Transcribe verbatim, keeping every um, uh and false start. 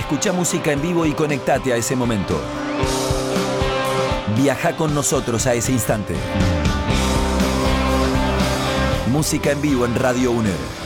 Escucha música en vivo y conectate a ese momento. Viaja con nosotros a ese instante. Música en vivo en Radio UNER.